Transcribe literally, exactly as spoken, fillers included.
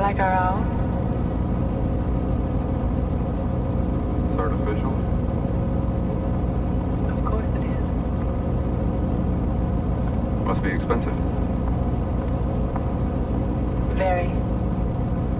like our own? It's artificial. Of course it is. Must be expensive. Very.